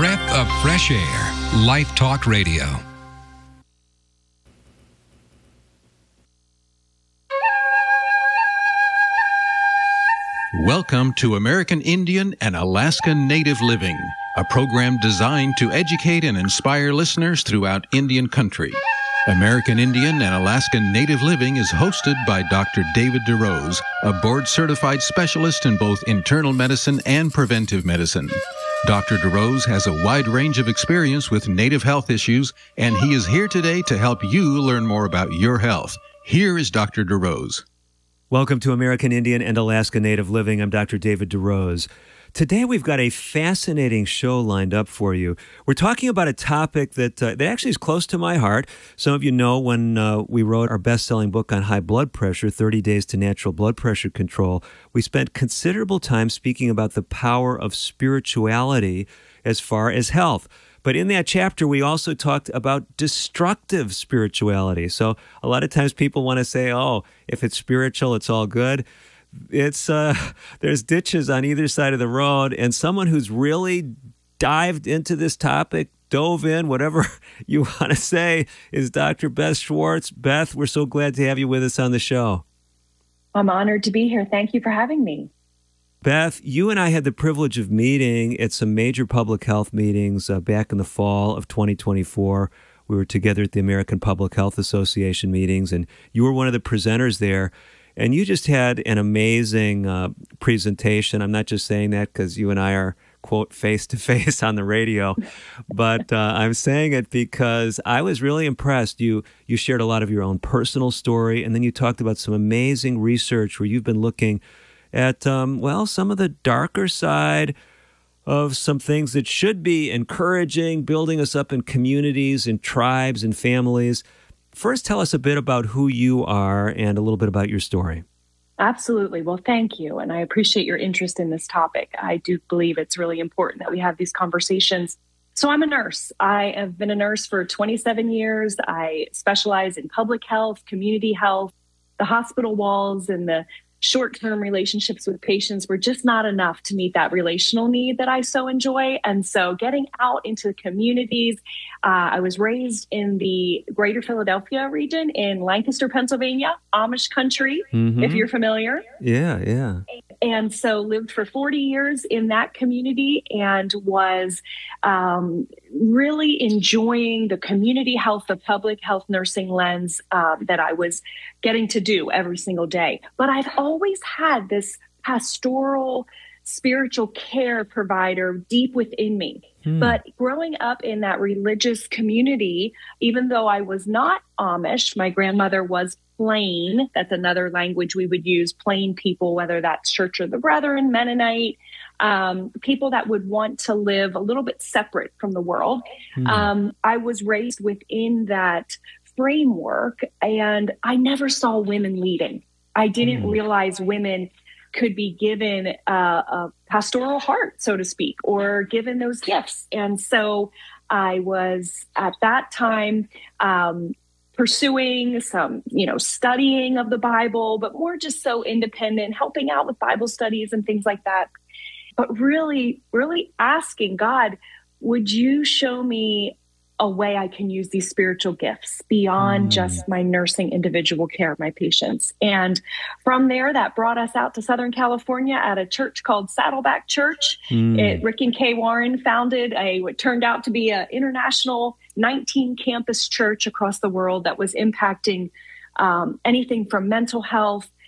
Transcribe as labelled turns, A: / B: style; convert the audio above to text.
A: breath of fresh air. Life Talk Radio.
B: Welcome to American Indian and Alaska Native Living, a program designed to educate and inspire listeners throughout Indian country. American Indian and Alaska Native Living is hosted by Dr. David DeRose, a board-certified specialist in both internal medicine and preventive medicine. Dr. DeRose has a wide range of experience with Native health issues, and he is here today to help you learn more about your health. Here is Dr. DeRose.
C: Welcome to American Indian and Alaska Native Living. I'm Dr. David DeRose. Today we've got a fascinating show lined up for you. We're talking about a topic that actually is close to my heart. Some of you know when we wrote our best-selling book on high blood pressure, 30 Days to Natural Blood Pressure Control, we spent considerable time speaking about the power of spirituality as far as health. But in that chapter, we also talked about destructive spirituality. So a lot of times people want to say, oh, if it's spiritual, it's all good. It's there's ditches on either side of the road, and someone who's really dived into this topic, dove in, whatever you want to say, is Dr. Beth Schwartz. Beth, we're so glad to have you with us on the show.
D: I'm honored to be here. Thank you for having me.
C: Beth, you and I had the privilege of meeting at some major public health meetings back in the fall of 2024. We were together at the American Public Health Association meetings, and you were one of the presenters there. And you just had an amazing presentation. I'm not just saying that because you and I are, quote, face-to-face on the radio, but I'm saying it because I was really impressed. You shared a lot of your own personal story, and then you talked about some amazing research where you've been looking at, some of the darker side of some things that should be encouraging, building us up in communities and tribes and families. First, tell us a bit about who you are and a little bit about your story.
D: Absolutely. Well, thank you. And I appreciate your interest in this topic. I do believe it's really important that we have these conversations. So I'm a nurse. I have been a nurse for 27 years. I specialize in public health, community health. The hospital walls and the short-term relationships with patients were just not enough to meet that relational need that I so enjoy. And so getting out into communities, I was raised in the greater Philadelphia region in Lancaster, Pennsylvania, Amish country, if you're familiar.
C: Yeah.
D: And so lived for 40 years in that community and was really enjoying the community health, the public health nursing lens that I was getting to do every single day. But I've always had this pastoral spiritual care provider deep within me. But growing up in that religious community, even though I was not Amish, my grandmother was Plain. That's another language we would use, Plain people, whether that's Church of the Brethren, Mennonite, people that would want to live a little bit separate from the world. I was raised within that framework, and I never saw women leading. I didn't realize women could be given a pastoral heart, so to speak, or given those gifts. And so I was at that time pursuing some, studying of the Bible, but more just so independent, helping out with Bible studies and things like that. But really, really asking God, would you show me a way I can use these spiritual gifts beyond just my nursing individual care of my patients? And from there, that brought us out to Southern California at a church called Saddleback Church. Rick and Kay Warren founded what turned out to be an international 19-campus church across the world that was impacting anything from mental health